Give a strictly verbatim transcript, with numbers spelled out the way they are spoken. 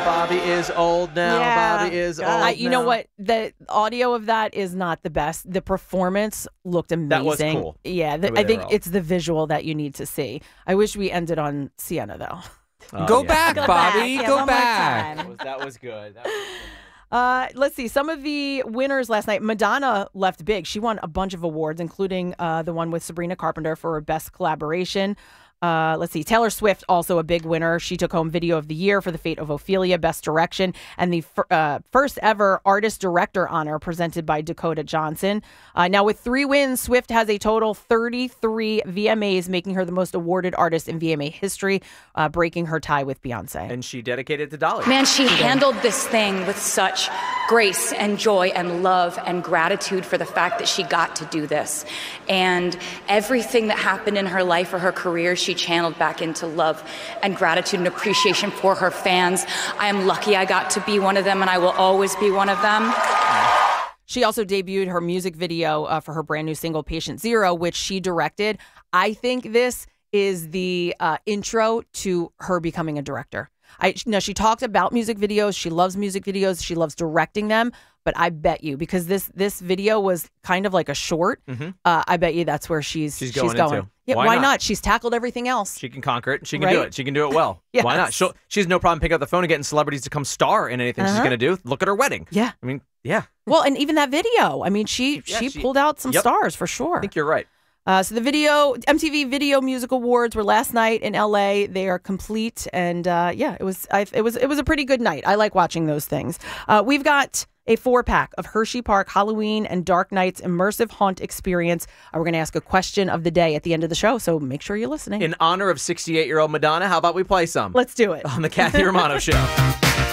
Bobby is old now. Yeah. Bobby is God. old I, now. you know what? The audio of that is not the best. The performance looked amazing. That was cool. Yeah, the, I think it's the visual that you need to see. I wish we ended on Sienna, though. Uh, Go yeah. back, Go Bobby. back. Yeah, Go one more back. time. That was, that was good. That was good. Uh, let's see. Some of the winners last night. Madonna left big. She won a bunch of awards, including uh, the one with Sabrina Carpenter for her best collaboration. Uh, let's see. Taylor Swift, also a big winner. She took home Video of the Year for The Fate of Ophelia, Best Direction, and the f- uh, first ever Artist Director honor presented by Dakota Johnson. Uh, now, with three wins, Swift has a total thirty-three V M As, making her the most awarded artist in V M A history, uh, breaking her tie with Beyonce. And she dedicated it to Dolly. Man, she handled this thing with such grace and joy and love and gratitude for the fact that she got to do this. And everything that happened in her life or her career, she channeled back into love and gratitude and appreciation for her fans. I am lucky I got to be one of them, and I will always be one of them. She also debuted her music video uh, for her brand new single, Patient Zero, which she directed. I think this is the uh, intro to her becoming a director. I now she talked about music videos. She loves music videos. She loves directing them. But I bet you, because this this video was kind of like a short, mm-hmm. uh, I bet you that's where she's she's she's going. going. Into. Yeah, why, why not? not? She's tackled everything else. She can conquer it. She can Right? do it. She can do it well. Yes. Why not? She'll, she has no problem picking up the phone and getting celebrities to come star in anything Uh-huh. she's going to do. Look at her wedding. Yeah. I mean, yeah. Well, and even that video. I mean, she Yeah, she, she- pulled out some Yep. stars for sure. I think you're right. Uh, so the video M T V Video Music Awards were last night in L A. They are complete, and uh, yeah, it was I, it was it was a pretty good night. I like watching those things. Uh, we've got a four pack of Hershey Park Halloween and Dark Nights immersive haunt experience. Uh, we're going to ask a question of the day at the end of the show, so make sure you're listening. In honor of sixty-eight-year-old Madonna, how about we play some? Let's do it On the Kathy Romano Show.